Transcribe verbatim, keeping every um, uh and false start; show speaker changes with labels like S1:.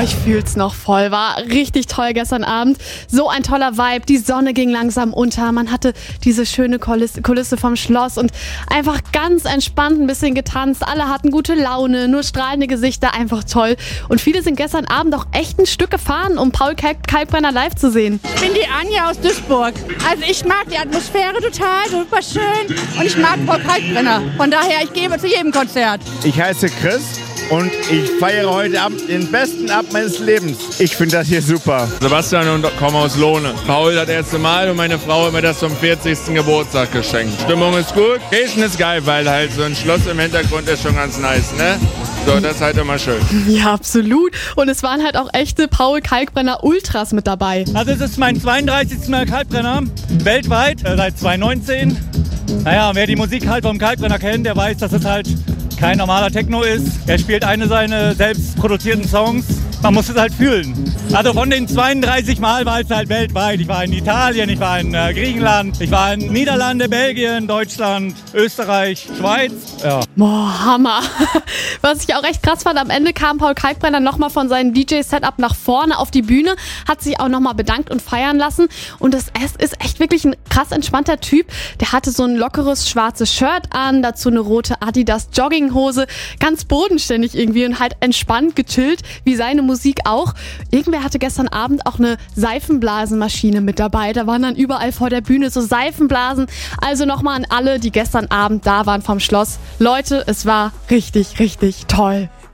S1: ich fühl's noch voll. War richtig toll gestern Abend. So ein toller Vibe. Die Sonne ging langsam unter. Man hatte diese schöne Kulisse, Kulisse vom Schloss und einfach ganz entspannt ein bisschen getanzt. Alle hatten gute Laune, nur strahlende Gesichter. Einfach toll. Und viele sind gestern Abend auch echt ein Stück gefahren, um Paul Kalkbrenner live zu sehen.
S2: Ich bin die Anja aus Duisburg. Also ich mag die Atmosphäre total, super schön. Und ich mag Paul Kalkbrenner. Von daher, ich gehe zu jedem Konzert.
S3: Ich heiße Chris und ich feiere heute Abend den besten Abend meines Lebens. Ich finde das hier super.
S4: Sebastian und komme aus Lohne. Paul das erste Mal und meine Frau hat mir das zum vierzigsten Geburtstag geschenkt. Stimmung ist gut. Kirchen ist geil, weil halt so ein Schloss im Hintergrund ist schon ganz nice, ne? So, das ist halt immer schön.
S1: Ja, absolut. Und es waren halt auch echte Paul Kalkbrenner Ultras mit dabei.
S5: Also es ist mein zweiunddreißigsten Mal Kalkbrenner, weltweit, äh, seit zwanzig neunzehn. Naja, wer die Musik halt vom Kalkbrenner kennt, der weiß, dass es halt kein normaler Techno ist. Er spielt eine seiner selbst produzierten Songs. Man muss es halt fühlen. Also von den zweiunddreißig Mal war es halt weltweit. Ich war in Italien, ich war in äh, Griechenland, ich war in Niederlande, Belgien, Deutschland, Österreich, Schweiz. Ja.
S1: Boah, Hammer. Was ich auch echt krass fand, am Ende kam Paul Kalkbrenner nochmal von seinem D J-Setup nach vorne auf die Bühne, hat sich auch nochmal bedankt und feiern lassen. Und das ist echt wirklich ein krass entspannter Typ. Der hatte so ein lockeres schwarzes Shirt an, dazu eine rote Adidas Jogginghose, ganz bodenständig irgendwie und halt entspannt gechillt, wie seine Musik auch. Irgendwer hatte gestern Abend auch eine Seifenblasenmaschine mit dabei. Da waren dann überall vor der Bühne so Seifenblasen. Also nochmal an alle, die gestern Abend da waren vom Schloss. Leute, es war richtig, richtig toll.